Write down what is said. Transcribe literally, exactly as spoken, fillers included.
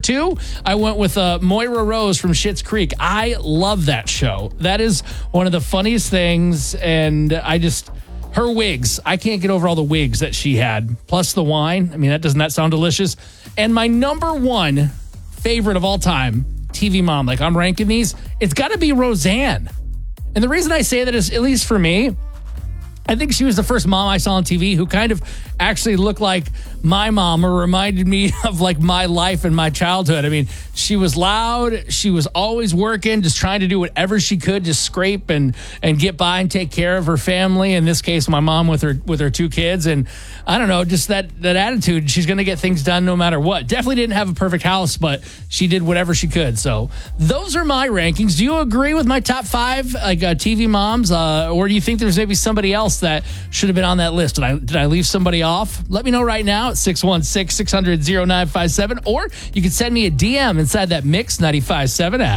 two, I went with uh, Moira Rose from Schitt's Creek. I love that show. That is one of the funniest things, and I just... Her wigs. I can't get over all the wigs that she had. Plus the wine. I mean, that doesn't that sound delicious? And my number one favorite of all time, T V mom, like I'm ranking these, it's got to be Roseanne. And the reason I say that is, at least for me, I think she was the first mom I saw on T V who kind of actually looked like my mom or reminded me of like my life and my childhood. I mean, she was loud. She was always working, just trying to do whatever she could to scrape and and get by and take care of her family. In this case, my mom with her with her two kids. And I don't know, just that that attitude. She's going to get things done no matter what. Definitely didn't have a perfect house, but she did whatever she could. So those are my rankings. Do you agree with my top five like uh, T V moms, uh, or do you think there's maybe somebody else that should have been on that list? Did I did I leave somebody off? Let me know right now at six one six, six hundred, oh nine five seven, or you can send me a D M inside that Mix ninety-five point seven app.